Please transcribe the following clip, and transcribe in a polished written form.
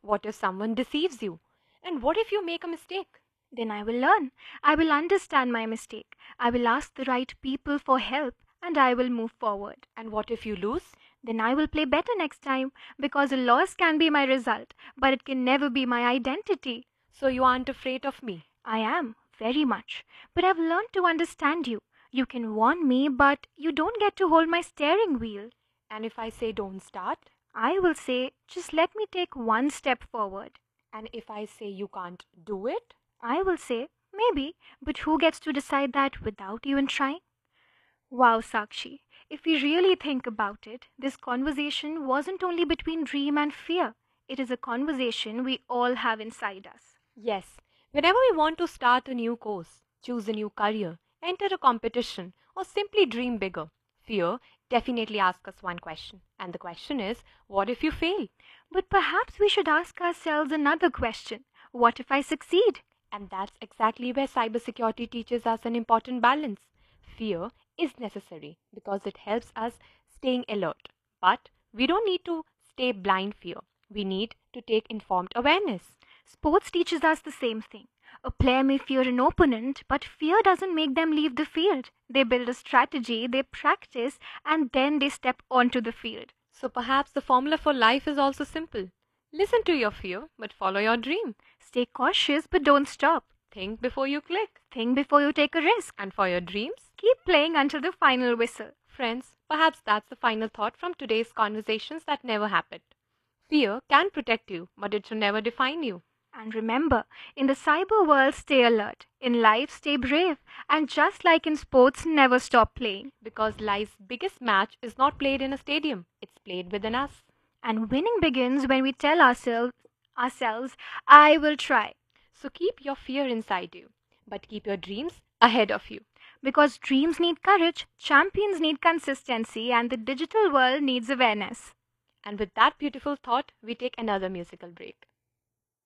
What if someone deceives you? And what if you make a mistake? Then I will learn. I will understand my mistake. I will ask the right people for help and I will move forward. And what if you lose? Then I will play better next time because a loss can be my result, but it can never be my identity. So you aren't afraid of me. I am, very much. But I've learned to understand you. You can warn me, but you don't get to hold my steering wheel. And if I say don't start? I will say, just let me take one step forward. And if I say you can't do it? I will say, maybe, but who gets to decide that without even trying? Wow, Sakshi, if we really think about it, this conversation wasn't only between dream and fear. It is a conversation we all have inside us. Yes. Whenever we want to start a new course, choose a new career, enter a competition, or simply dream bigger, fear definitely asks us one question. And the question is, what if you fail? But perhaps we should ask ourselves another question. What if I succeed? And that's exactly where cybersecurity teaches us an important balance. Fear is necessary because it helps us staying alert. But we don't need to stay blind fear. We need to take informed awareness. Sports teaches us the same thing. A player may fear an opponent, but fear doesn't make them leave the field. They build a strategy, they practice, and then they step onto the field. So perhaps the formula for life is also simple. Listen to your fear, but follow your dream. Stay cautious, but don't stop. Think before you click. Think before you take a risk. And for your dreams, Keep playing until the final whistle. friends, perhaps that's the final thought from today's conversations that never happened. Fear can protect you, but it should never define you. And remember, in the cyber world, stay alert. In life, stay brave. And just like in sports, never stop playing. Because life's biggest match is not played in a stadium, it's played within us. And winning begins when we tell ourselves, I will try. So keep your fear inside you, but keep your dreams ahead of you. Because dreams need courage, champions need consistency, and the digital world needs awareness. And with that beautiful thought, we take another musical break.